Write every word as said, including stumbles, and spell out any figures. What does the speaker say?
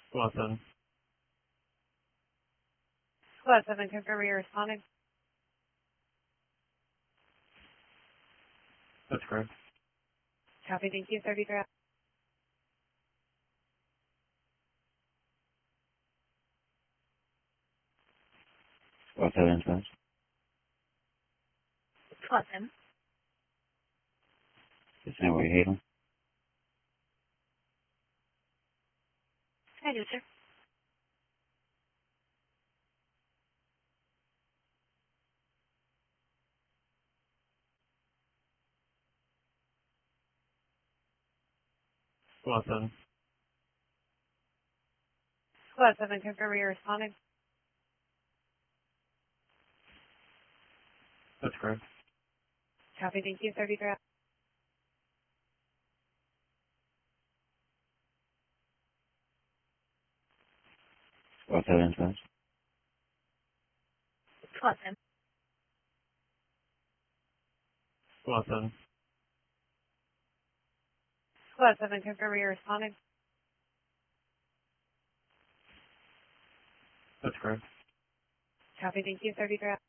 Squad seven. Squad seven, confirm you're responding. That's correct. Copy, thank you. thirty-three. Squad seven, first. Squad seven. Is that what you're hearing? I do, sir. Squad seven. Squad seven, confirm you're responding. That's correct. Copy, thank you. thirty-three. Squad seven, first. Squad seven. Squad seven. Squad seven, confirm you're responding. That's correct. Copy, thank you. thirty-three.